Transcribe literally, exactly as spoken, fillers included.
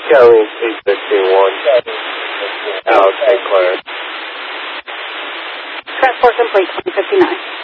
Kelly, eight fifteen one. Alex Saint Clair. Transport complete, one fifty-nine.